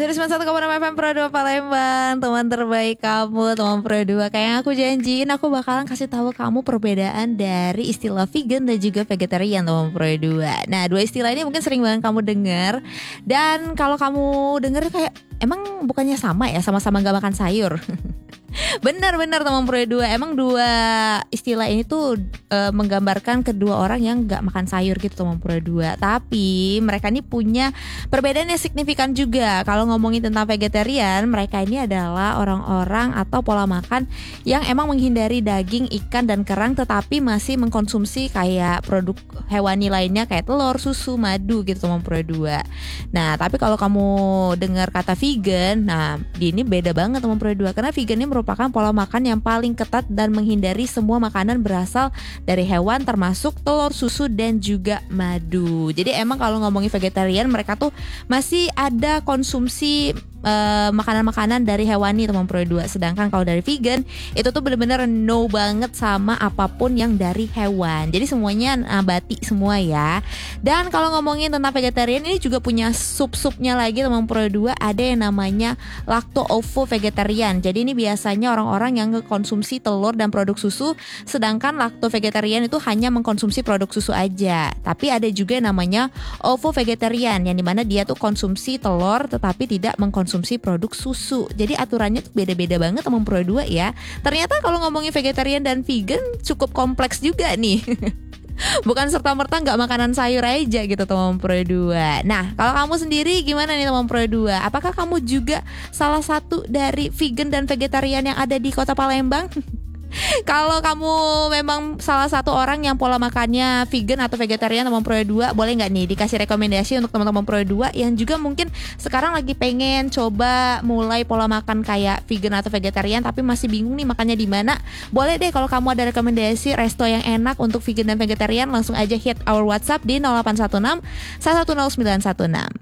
Terus satu kamu FM Pro 2 Palembang, teman terbaik kamu, teman Pro 2. Kayak yang aku janjiin, aku bakalan kasih tahu kamu perbedaan dari istilah vegan dan juga vegetarian, teman Pro 2. Nah, dua istilah ini mungkin sering banget kamu dengar. Dan kalau kamu denger kayak, emang bukannya sama ya, sama-sama gak makan sayur? Benar-benar teman Pro 2. Emang dua istilah ini tuh menggambarkan kedua orang yang gak makan sayur gitu, teman Pro 2. Tapi mereka ini punya perbedaan yang signifikan juga. Kalau ngomongin tentang vegetarian, mereka ini adalah orang-orang atau pola makan yang emang menghindari daging, ikan, dan kerang, tetapi masih mengkonsumsi kayak produk hewani lainnya kayak telur, susu, madu gitu, teman Pro 2. Nah, tapi kalau kamu dengar kata vegan, nah ini beda banget, teman Pro 2. Karena vegan ini merupakan pola makan yang paling ketat dan menghindari semua makanan berasal dari hewan, termasuk telur, susu, dan juga madu. Jadi emang kalau ngomongin vegetarian, mereka tuh masih ada konsumsi makanan-makanan dari hewani, teman Pro 2. Sedangkan kalau dari vegan itu tuh bener-bener no banget sama apapun yang dari hewan. Jadi semuanya nabati semua ya. Dan kalau ngomongin tentang vegetarian, ini juga punya sub-subnya lagi, teman Pro 2. Ada yang namanya lacto-ovo vegetarian. Jadi ini biasanya orang-orang yang konsumsi telur dan produk susu, sedangkan lacto vegetarian itu hanya mengkonsumsi produk susu aja. Tapi ada juga yang namanya ovo vegetarian, yang dimana dia tuh konsumsi telur tetapi tidak mengkonsumsi produk susu. Jadi aturannya tuh beda-beda banget, teman Pro 2 ya. Ternyata kalau ngomongin vegetarian dan vegan cukup kompleks juga nih. Bukan serta-merta gak makanan sayur aja gitu, teman Pro 2. Nah, kalau kamu sendiri gimana nih, teman Pro 2? Apakah kamu juga salah satu dari vegan dan vegetarian yang ada di kota Palembang? Kalau kamu memang salah satu orang yang pola makannya vegan atau vegetarian, teman Pro 2, boleh gak nih dikasih rekomendasi untuk teman-teman Pro 2 yang juga mungkin sekarang lagi pengen coba mulai pola makan kayak vegan atau vegetarian tapi masih bingung nih makannya di mana? Boleh deh kalau kamu ada rekomendasi resto yang enak untuk vegan dan vegetarian, langsung aja hit our WhatsApp di 0816 110 916.